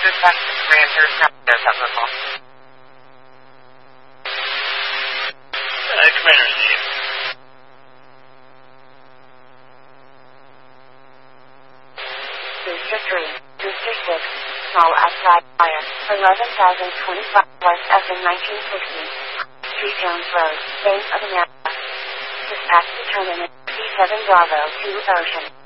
Dispatch to Rancher Technical. Commander Steve. Booster 3, Booster 6, small outside fire, 11,025 West FM 1960, 3 Jones Road, Bank of America. Dispatch determinant, C7 Bravo 2 Ocean.